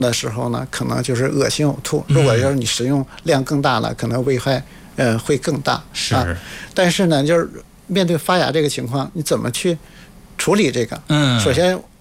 的时候呢，可能就是恶心呕吐。如果要是你使用量更大了，可能危害会更大。 是， 但是呢，就是面对发芽这个情况，你怎么去处理这个？首先